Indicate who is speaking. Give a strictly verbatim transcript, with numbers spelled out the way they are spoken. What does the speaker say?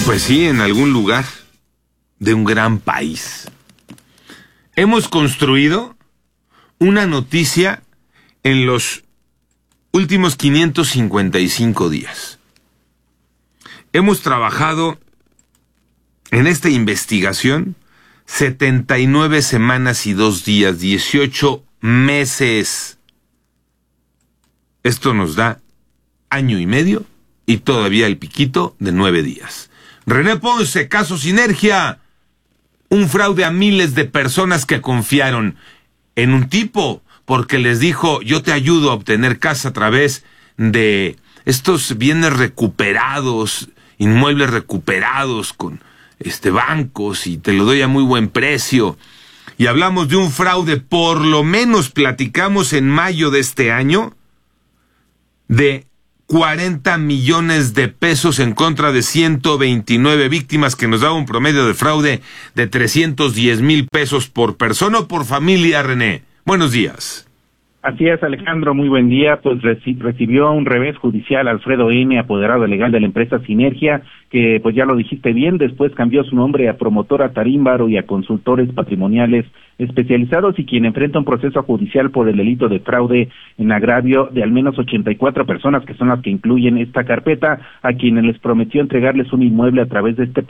Speaker 1: Pues sí, en algún lugar de un gran país. Hemos construido una noticia en los últimos quinientos cincuenta y cinco días. Hemos trabajado en esta investigación setenta y nueve semanas y dos días, dieciocho meses. Esto nos da año y medio y todavía el piquito de nueve días. René Ponce, caso Sinergia, un fraude a miles de personas que confiaron en un tipo porque les dijo, yo te ayudo a obtener casa a través de estos bienes recuperados, inmuebles recuperados con este bancos y te lo doy a muy buen precio. Y hablamos de un fraude, por lo menos platicamos en mayo de este año, de cuarenta millones de pesos en contra de ciento veintinueve víctimas, que nos daba un promedio de fraude de trescientos diez mil pesos por persona o por familia. René, buenos días.
Speaker 2: Así es, Alejandro, muy buen día. Pues reci- recibió un revés judicial Alfredo N., apoderado legal de la empresa Sinergia, que pues ya lo dijiste bien, después cambió su nombre a Promotora Tarímbaro y a Consultores Patrimoniales Especializados, y quien enfrenta un proceso judicial por el delito de fraude en agravio de al menos ochenta y cuatro personas, que son las que incluyen esta carpeta, a quienes les prometió entregarles un inmueble a través de este